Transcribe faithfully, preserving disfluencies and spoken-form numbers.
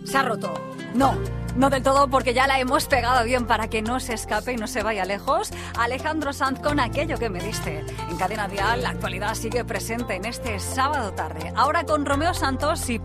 Se ha roto. No, no del todo, porque ya la hemos pegado bien para que no se escape y no se vaya lejos. Alejandro Sanz con Aquello que me diste. En Cadena Dial, la actualidad sigue presente en este sábado tarde. Ahora con Romeo Santos y